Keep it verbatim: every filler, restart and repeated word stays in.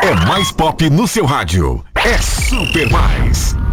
É mais pop no seu rádio. É Super Mais.